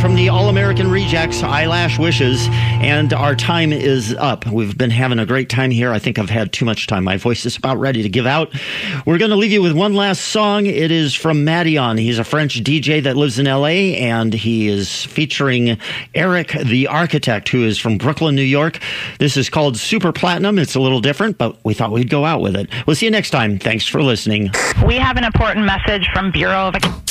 from the All-American Rejects, Eyelash Wishes, and our time is up. We've been having a great time here. I think I've had too much time. My voice is about ready to give out. We're going to leave you with one last song. It is from Madeon. He's a French DJ that lives in L.A., and he is featuring Eric the Architect, who is from Brooklyn, New York. This is called Super Platinum. It's a little different, but we thought we'd go out with it. We'll see you next time. Thanks for listening. We have an important message from Bureau of